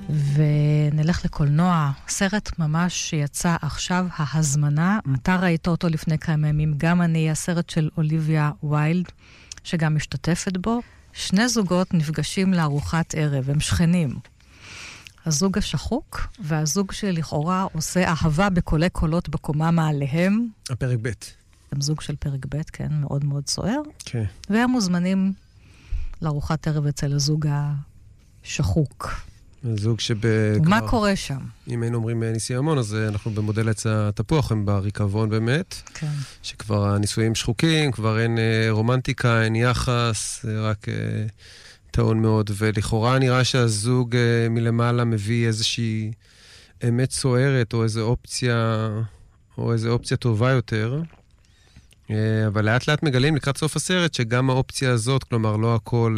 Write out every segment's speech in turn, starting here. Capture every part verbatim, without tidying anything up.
ונלך לקולנוע, סרט ממש שיצא עכשיו, ההזמנה, אתה ראית אותו לפני כמה ימים, גם אני, הסרט של אוליביה ויילד, שגם משתתפת בו. שני זוגות נפגשים לארוחת ערב, הם שכנים. הזוג השחוק, והזוג שלכאורה עושה אהבה בקולי קולות בקומה מעליהם. הפרק ב'. הם זוג של פרק ב', כן, מאוד מאוד סוער. כן. והם מוזמנים לארוחת ערב אצל הזוג השחוק. הזוג שב... ומה כבר... קורה שם? אם היינו אומרים ניסי המון, אז אנחנו במודל עץ התפוח, הם בריקבון באמת. כן. שכבר הניסויים שחוקים, כבר אין רומנטיקה, אין יחס, רק טעון מאוד. ולכאורה נראה שהזוג מלמעלה מביא איזושהי אמת סוערת, או איזו אופציה, או איזו אופציה טובה יותר. אבל לאט לאט מגלים לקראת סוף הסרט, שגם האופציה הזאת, כלומר, לא הכל...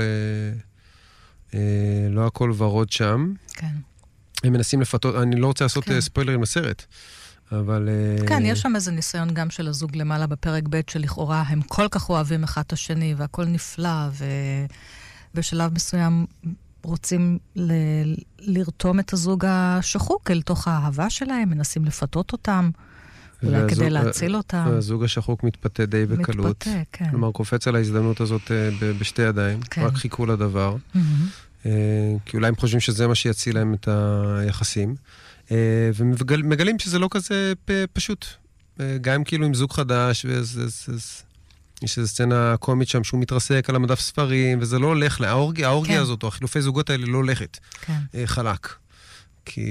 לא הכל ורוד שם. כן. הם מנסים לפתות, אני לא רוצה לעשות ספוילרים לסרט, אבל... כן, יש שם איזה ניסיון גם של הזוג למעלה בפרק ב' שלכאורה הם כל כך אוהבים אחד את השני, והכל נפלא, ובשלב מסוים רוצים ל... לרתום את הזוג השחוק אל תוך האהבה שלהם, מנסים לפתות אותם, אולי והזוג... כדי להציל אותם. והזוג השחוק מתפתה די בקלות. מתפתה, כן. כלומר, קופץ על ההזדמנות הזאת ב... בשתי ידיים, כן. רק חיכו לדבר. Mm-hmm. כי אולי הם חושבים שזה מה שיציל להם את היחסים, ומגלים שזה לא כזה פשוט. גם כאילו עם זוג חדש, יש איזו סצנה קומית שם שהוא מתרסק על המדף ספרים, וזה לא הולך, האורגיה הזאת, או החילופי זוגות האלה לא הולכת חלק. כי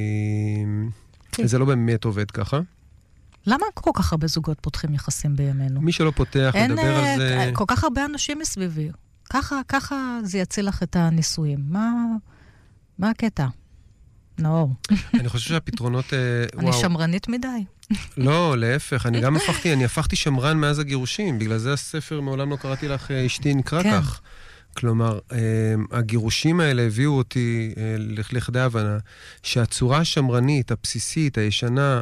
זה לא באמת עובד ככה. למה כל כך הרבה זוגות פותחים יחסים בימינו? מי שלא פותח, מדבר על זה... כל כך הרבה אנשים מסביבי. ככה, ככה זה יציל לך את הניסויים. מה, מה הקטע? נאור. אני חושב שהפתרונות... אני שמרנית מדי. לא, להפך. אני גם הפכתי, אני הפכתי שמרן מאז הגירושים. בגלל זה הספר מעולם לא קראתי לך אשתי נקרא כך. כלומר, הגירושים האלה הביאו אותי לכדי הבנה שהצורה השמרנית, הבסיסית, הישנה,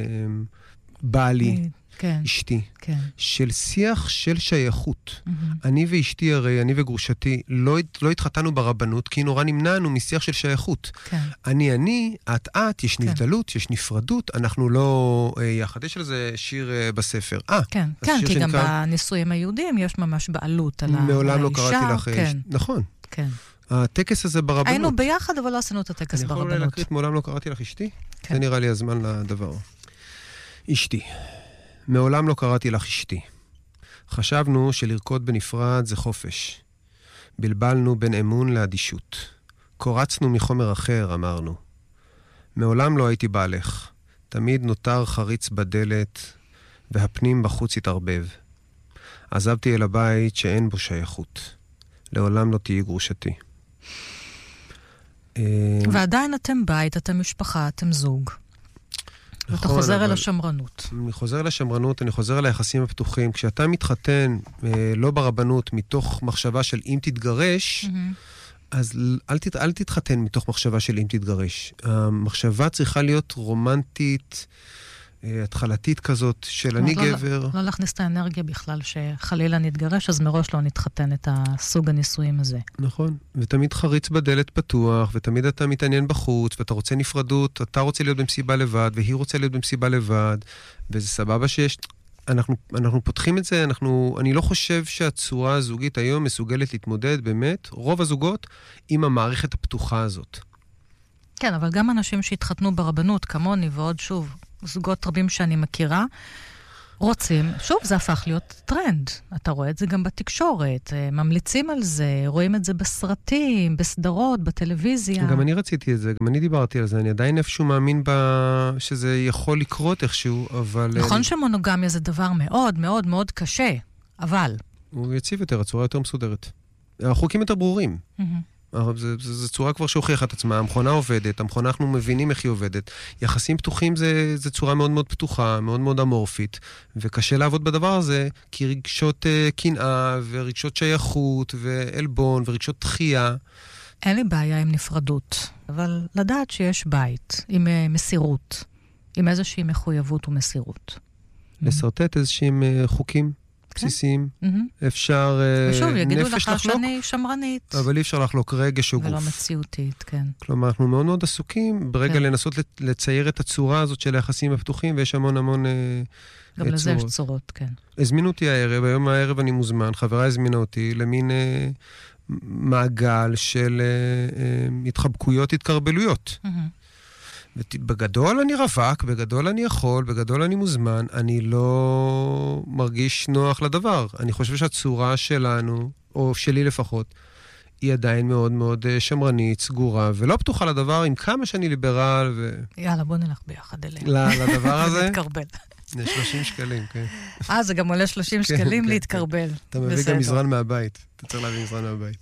בעלי, כן, אשתי, כן. של שיח של שייכות. Mm-hmm. אני ואשתי הרי, אני וגרושתי, לא, לא התחתנו ברבנות, כי נורא נמנענו משיח של שייכות. כן. אני, אני, את, את, יש כן. נבדלות, יש נפרדות, אנחנו לא אה, יחד. יש על זה שיר אה, בספר. אה, כן, כן כי גם שנקרא... בנישואים היהודים יש ממש בעלות על האישה. מעולם לא קראתי לך... כן. נכון. כן. הטקס הזה ברבנות. היינו ביחד, אבל לא עשינו את הטקס ברבנות. אני יכול להקריא, מעולם לא קראתי לך אשתי? כן. זה נראה לי הזמן לדבר. אשתי. מעולם לא קראתי לך אשתי. חשבנו שלרקוד בנפרד זה חופש. בלבלנו בין אמון לאדישות. קורצנו מחומר אחר, אמרנו. מעולם לא הייתי בעלך. תמיד נותר חריץ בדלת, והפנים בחוץ התערבב. עזבתי אל הבית שאין בו שייכות. לעולם לא תהי גרושתי. ועדיין אתם בית, אתם משפחה, אתם זוג. ואתה חוזר אל השמרנות. אני חוזר אל השמרנות, אני חוזר אל היחסים הפתוחים. כשאתה מתחתן, לא ברבנות, מתוך מחשבה של אם תתגרש, אז אל תתחתן מתוך מחשבה של אם תתגרש. המחשבה צריכה להיות רומנטית, התחלתית כזאת, של אני גבר. לא להכניס את האנרגיה בכלל שחלילה נתגרש, אז מראש לא נתחתן את הסוג הנישואים הזה. נכון, ותמיד חריץ בדלת פתוח, ותמיד אתה מתעניין בחוץ, ואתה רוצה נפרדות, אתה רוצה להיות במסיבה לבד, והיא רוצה להיות במסיבה לבד, וזה סבבה שיש... אנחנו, אנחנו פותחים את זה, אנחנו, אני לא חושב שהצורה הזוגית היום מסוגלת להתמודד באמת, רוב הזוגות, עם המערכת הפתוחה הזאת. כן, אבל גם אנשים שהתחתנו ברבנות, כמוני ועוד שוב, זוגות רבים שאני מכירה, רוצים, שוב, זה הפך להיות טרנד. אתה רואה את זה גם בתקשורת, ממליצים על זה, רואים את זה בסרטים, בסדרות, בטלוויזיה. גם אני רציתי את זה, גם אני דיברתי על זה, אני עדיין איפשהו מאמין ב... שזה יכול לקרות איכשהו, אבל... נכון שמונוגמיה זה דבר מאוד מאוד מאוד קשה, אבל... הוא יציב יותר, הצורה יותר מסודרת. החוקים יותר ברורים. זו צורה כבר שהוכיחה את עצמה, המכונה עובדת, המכונה אנחנו מבינים איך היא עובדת. יחסים פתוחים זה, זה צורה מאוד מאוד פתוחה, מאוד מאוד אמורפית, וקשה לעבוד בדבר הזה, כי רגשות uh, קנאה, ורגשות שייכות, ואלבון, ורגשות דחייה. אין לי בעיה עם נפרדות, אבל לדעת שיש בית, עם uh, מסירות, עם איזושהי מחויבות ומסירות. לסרטט איזושהי uh, חוקים. בסיסיים. אפשר נפש לחלוק. ושוב, יגידו לך שאני שמרנית. אבל אי אפשר לחלוק רגש או גוף. ולא מציאותית, כן. כלומר, אנחנו מאוד מאוד עסוקים ברגע לנסות לצייר את הצורה הזאת של היחסים הפתוחים, ויש המון המון גם לזה יש צורות, כן. הזמינו אותי הערב, היום הערב אני מוזמן, חברה הזמינה אותי למין מעגל של התחבקויות, התקרבלויות. בגדול אני רווק, בגדול אני יכול, בגדול אני מוזמן, אני לא מרגיש נוח לדבר. אני חושב שהצורה שלנו, או שלי לפחות, היא עדיין מאוד מאוד שמרנית, סגורה, ולא פתוחה לדבר עם כמה שאני ליברל. ו... יאללה, בוא נלך ביחד אליהם. לדבר הזה? להתקרבל. זה שלושים שקלים, כן. אה, זה גם עולה שלושים שקלים להתקרבל. אתה מביא גם מזרן מהבית. אתה צריך להביא מזרן מהבית.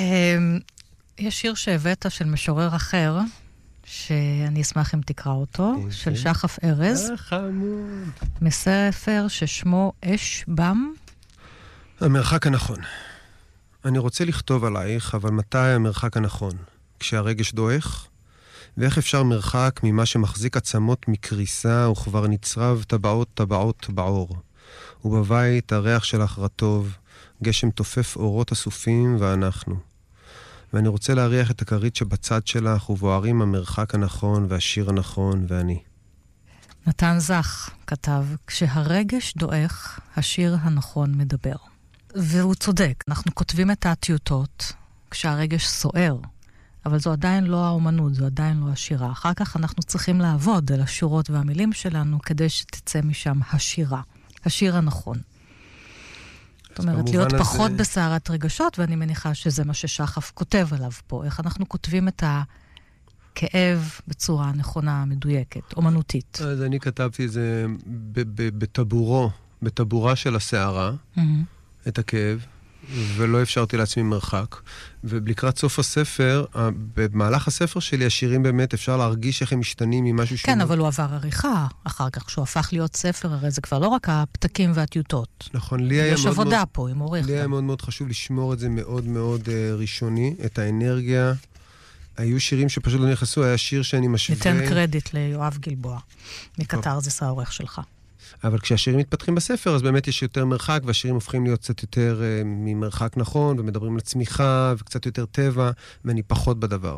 יש שיר שהבאת של משורר אחר, שאני אשמח אם תקרא אותו, של שחף ארז. חמוד. מספר ששמו אש בם. המרחק הנכון. אני רוצה לכתוב עלייך, אבל מתי המרחק הנכון? כשהרגש דועך? ואיך אפשר מרחק ממה שמחזיק עצמות מקריסה וכבר נצרב טבעות טבעות בעור? ובבית הריח שלך רטוב, גשם תופף אורות אסופים ואנחנו. ואני רוצה להריח את הכרית שבצד שלך, ובוערים המרחק הנכון והשיר הנכון ואני. נתן זך כתב, כשהרגש דועך, השיר הנכון מדבר. והוא צודק, אנחנו כותבים את הטיוטות כשהרגש סוער, אבל זו עדיין לא האומנות, זו עדיין לא השירה. אחר כך אנחנו צריכים לעבוד על השורות והמילים שלנו, כדי שתצא משם השירה, השיר הנכון. זאת אומרת, להיות הזה... פחות בסערת רגשות, ואני מניחה שזה מה ששחף כותב עליו פה. איך אנחנו כותבים את הכאב בצורה נכונה, מדויקת, אומנותית. אז אני כתבתי את זה בטבורו, בטבורה של הסערה, mm-hmm. את הכאב, ולא אפשרתי לעצמי מרחק. ולקראת סוף הספר, במהלך הספר שלי, השירים באמת אפשר להרגיש איך הם משתנים ממשהו שהוא... כן, אבל הוא עבר עריכה אחר כך, כשהוא הפך להיות ספר, הרי זה כבר לא רק הפתקים והטיוטות. נכון, לי היה מאוד... יש עבודה פה עם עורך. לי היה מאוד מאוד חשוב לשמור את זה מאוד מאוד ראשוני, את האנרגיה. היו שירים שפשוט לא נכנסו, היה שיר שאני משווה... ניתן קרדיט ליואב גלבוע, מקטרזיס העורך שלך. אבל כשהשירים מתפתחים בספר, אז באמת יש יותר מרחק, והשירים הופכים להיות קצת יותר uh, ממרחק נכון, ומדברים על צמיחה, וקצת יותר טבע, ואני פחות בדבר.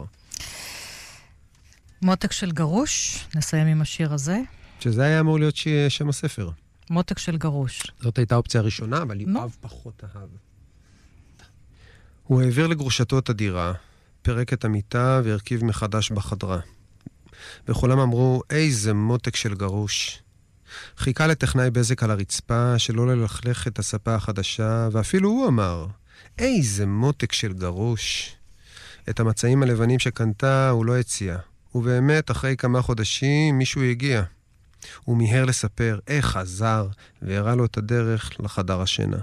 מותק של גרוש, נסיים עם השיר הזה. שזה היה אמור להיות שם הספר. מותק של גרוש. זאת הייתה האופציה הראשונה, אבל יואב פחות אהב. הוא העביר לגרושתו את הדירה, פרק את המיטה והרכיב מחדש בחדרה. וכולם אמרו, איזה מותק של גרוש. חיכה לטכנאי בזק על הרצפה, שלא ללכלך את הספה החדשה, ואפילו הוא אמר, איזה מותק של גרוש. את המצעים הלבנים שקנתה הוא לא הציע. ובאמת, אחרי כמה חודשים, מישהו הגיע. הוא מיהר לספר איך עזר, והראה לו את הדרך לחדר השינה.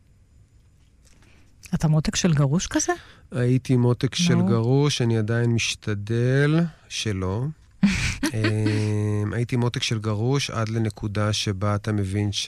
אתה מותק של גרוש כזה? הייתי מותק של גרוש, אני עדיין משתדל שלא. הייתי מותק של גרוש עד לנקודה שבה אתה מבין ש...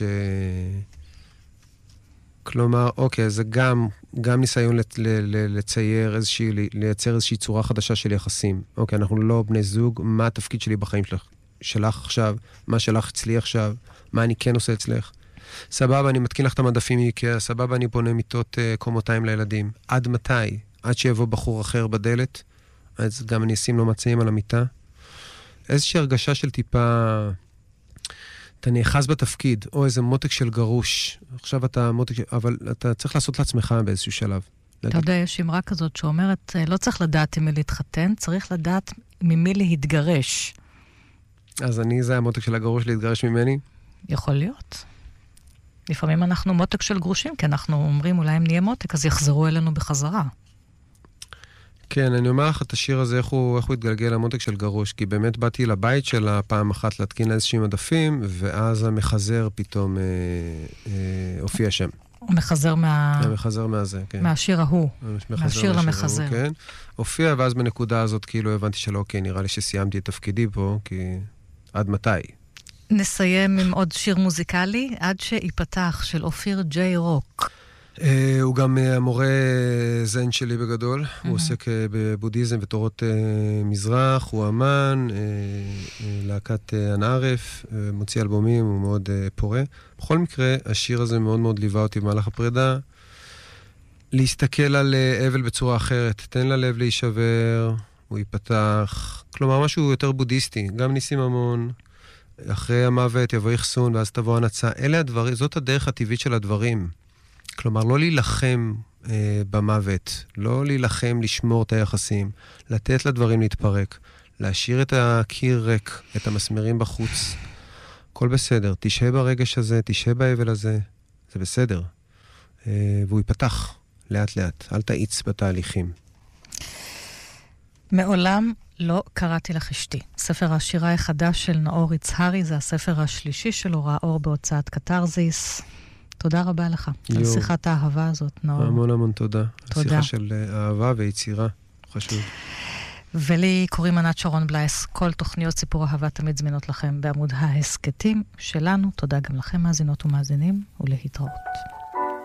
כלומר, אוקיי, זה גם, גם ניסיון לצייר איזושהי, לייצר איזושהי צורה חדשה של יחסים. אוקיי, אנחנו לא בני זוג, מה התפקיד שלי בחיים שלך, שלך עכשיו, מה שלך אצלי עכשיו, מה אני כן עושה אצלך. סבבה, אני מתקין לך את המדפים מאיקאה, סבבה, אני פונה מיטות uh, קומותיים לילדים. עד מתי? עד שיבוא בחור אחר בדלת? אז גם אני אשים לו מצעים על המיטה. איזושהי הרגשה של טיפה... אתה נאחז בתפקיד, או איזה מותק של גרוש. עכשיו אתה מותק... אבל אתה צריך לעשות לעצמך באיזשהו שלב. אתה יודע, יש אמרה כזאת שאומרת, לא צריך לדעת עם מי להתחתן, צריך לדעת ממי להתגרש. אז אני, זה המותק של הגרוש להתגרש ממני? יכול להיות. לפעמים אנחנו מותק של גרושים, כי אנחנו אומרים, אולי אם נהיה מותק, אז יחזרו אלינו בחזרה. כן, אני אומר לך את השיר הזה, איך הוא, איך הוא התגלגל למותק של גרוש, כי באמת באתי לבית שלה פעם אחת להתקין איזושהי מדפים, ואז המחזר פתאום אה, אה, הופיע שם. הוא מחזר מה... המחזר מהזה, כן. מהשיר ההוא, מהשיר למחזר. כן. הופיע, ואז בנקודה הזאת כאילו הבנתי שלא, כן, נראה לי שסיימתי את תפקידי פה, כי עד מתי? נסיים עם עוד שיר מוזיקלי, עד שיפתח של אופיר ג'יי רוק. הוא גם המורה זן שלי בגדול, הוא עוסק בבודהיזם ותורות מזרח, הוא אמן, להקת ענערף, מוציא אלבומים, הוא מאוד פורה. בכל מקרה, השיר הזה מאוד מאוד ליווה אותי במהלך הפרידה, להסתכל על אבל בצורה אחרת, תן ללב להישבר, הוא ייפתח, כלומר משהו יותר בודהיסטי, גם ניסים המון, אחרי המוות יבוא יחסון ואז תבוא הנצה, אלה הדברים, זאת הדרך הטבעית של הדברים. כלומר, לא להילחם אה, במוות, לא להילחם לשמור את היחסים, לתת לדברים להתפרק, להשאיר את הקיר ריק, את המסמרים בחוץ. הכל בסדר, תשהה ברגש הזה, תשהה באבל הזה, זה בסדר. אה, והוא ייפתח לאט לאט, אל תאיץ בתהליכים. מעולם לא קראתי לך אשתי. ספר השירה החדש של נאור יצהרי, זה הספר השלישי שלו, ראה אור בהוצאת קטרזיס. תודה רבה לך, יו. על שיחת האהבה הזאת, נאור. המון המון תודה. תודה. שיחה של אהבה ויצירה, חשוב. ולי קוראים ענת שרון בלייס, כל תוכניות סיפור אהבה תמיד זמינות לכם בעמוד ההסקטים שלנו. תודה גם לכם, מאזינות ומאזינים, ולהתראות.